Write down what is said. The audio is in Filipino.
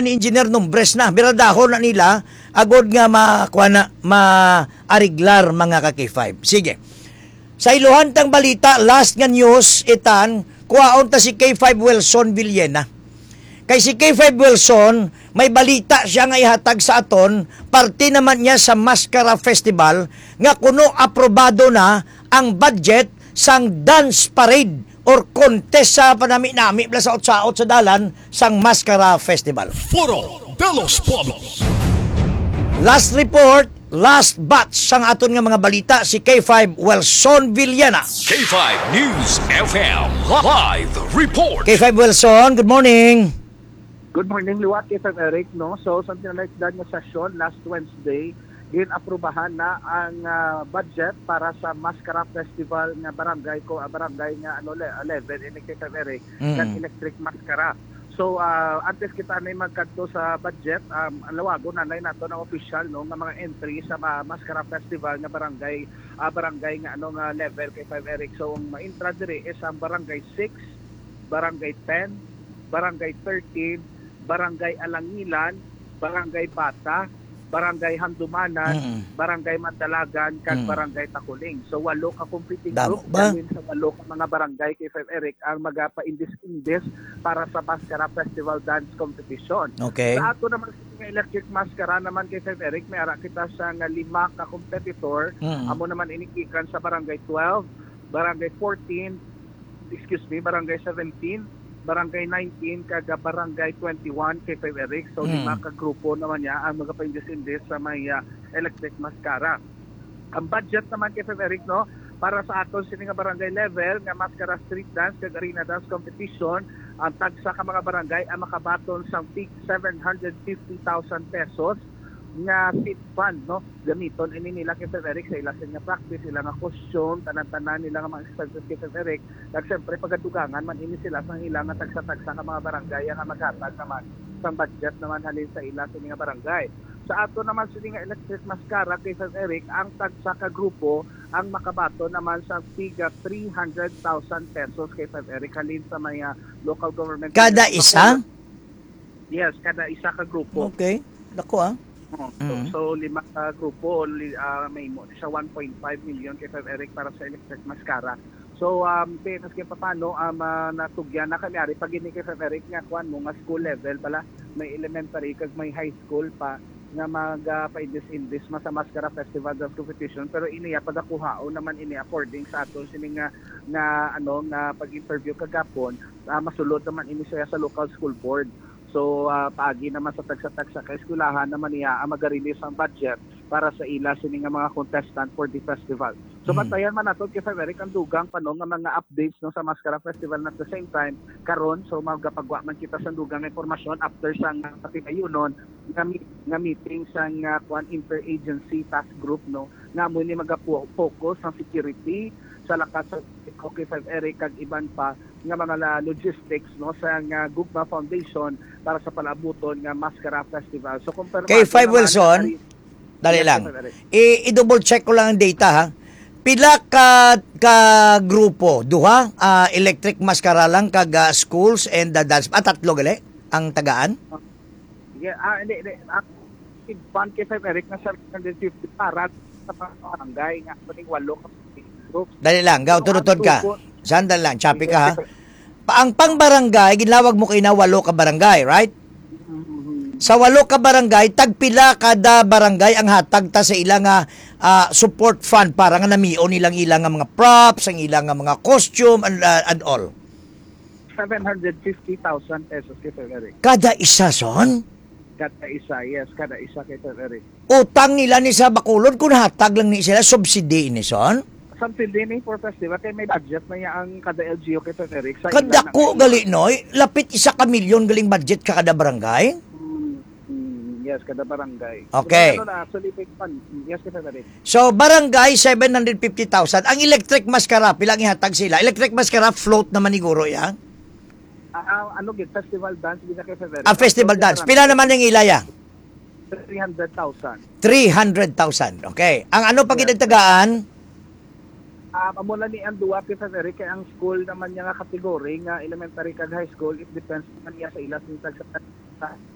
ni Engineer Nombres na biradahon na nila agod nga maariglar mga ka-K5. Sige. Sa iluhan tang balita, last nga news itan kuhaon ta si K5 Wilson Villena. Kay si K5 Wilson, may balita siya nga ihatag sa aton, parte naman niya sa Mascara Festival, nga kuno aprobado na ang budget sang dance parade or contest sa panami-nami sa saot-saot sa dalan sang Mascara Festival. Foro de los Pueblos. Last report, last batch sang aton nga mga balita, si K5 Wilson Villena. K5 News FM live report. K5 Wilson, good morning. Good morning, Liwat, K5 Eric, no? So, sa tinalaikdan nga session last Wednesday, aprubahan na ang budget para sa Mascara Festival nga barangay nga level in K5 Eric ng electric mascara. So, antes kita na magkadto sa budget, alawago na nato ng official no nga mga entry sa Mascara Festival nga barangay nga nga level K5 Eric. So, ang ma-intra diri is ang barangay 6, barangay 10, barangay 13, barangay Alangilan, barangay Bata, barangay Handumanan, barangay Mandalagan, kag barangay Takuling. So, 8 ka competing group dahil sa 8 ka mga barangay K5 Eric ang magapa-indis-indis para sa Mascara Festival Dance Competition. Okay. Sa ato naman sa electric mascara naman K5 Eric, may ara kita sa 5 ka competitor. Amo naman inikikan sa barangay 12, barangay 14, barangay 17, barangay 19 kag barangay 21 K5 Eric. So 5 ka grupo naman niya ang magapa-indis-indis sa may electric mascara. Ang budget naman K5 Eric no para sa aton sini nga barangay level nga mascara street dance kag arena dance competition, ang tagsa ka mga barangay ang makabaton sa 750,000 pesos nga seat fund no gamiton ini nila K5 Eric sa ilang nga practice, ilang nga costume, tanan-tanan nila nga mga expenses K5 Eric. Kag siyempre pagadugangan man ini sila sa ilang nga tagsa-tagsa ka mga barangay nga maghatag naman sa budget naman halin sa ilang nga barangay. Sa ato naman sa nga electric mascara K5 Eric, ang tagsa ka grupo ang makabato naman sa tiga 300,000 pesos K5 Eric halin sa mga local government. Kada isa? Yes, kada isa ka grupo. Okay. Dako So 5 ka grupo, may mo siya 1.5 million K5 Eric para sa electric mascara. So penas kay paano natugyan na kanyari pag ini K5 Eric nga kuan mo nga school level pala, may elementary kag may high school pa nga magpa-indis sa Mascara Festival Dance Competition, pero iniya pagakuhaon naman ini according sa aton sini nga pag-interview kagapon, masulod naman ini siya sa local school board. So, paagi naman sa tagsa-tagsa kay eskulahan naman niya ang mag-release ang budget para sa ila sini nga mga contestant for the festival. So, bantayan man nato K5 Eric ang dugang nga mga updates no sa Mascara Festival at the same time karon so magapagwa man kita sa dugang informasyon after sang patigayunon nga meeting sang interagency task group no nga mo ni magapo-focus sa security sa lakas sa K5 Eric kag iban pa nga mga logistics no sa Gugma Foundation para sa palabuton nga Mascara Festival. So K5 Wilson, dali lang. I-double check ko lang ang data ha. Pila ka grupo? Duha? Electric mascara lang kag schools and the dance. Tatlo gali ang tagaan? Hindi. Fund K5 Eric na 750 para sa barangay nga paning 8 ka groups. Dali lang, tunod ka. Sandal lang, choppy ka ha. Ang pang-barangay, ginlawag mo kayo na 8 ka barangay, right? Sa 8 ka barangay, tagpila kada barangay ang hatag ta sa ilang support fund para nga namion ilang mga props, ang ilang mga costume and all. 750,000 pesos kay Eric. Kada isa, son? Kada isa, yes. Kada isa kay Eric. Utang nila ni sa Bacolod, kung hatag lang ni sila, subsidy ni son? Subsidy ni for festival, kaya may budget na niya ang kada LGU kay Eric. Kada ko, gali, noy? Lapit 1 ka milyon galing budget ka kada barangay? Yes, kada barangay. Okay. Yes, kada Eric. So, barangay, 750,000. Ang electric mascara, pilang ihatag sila? Electric mascara, float naman siguro yan? Festival dance, hindi na kay Eric. Festival dance. Pila naman yung ilaya? 300,000. 300,000. Okay. Ang ano pag inagtagaan? Mula ni ang duwa kay Eric, kaya ang school naman niya nga kategory nga elementary kag high school, it depends naman niya sa ilas ng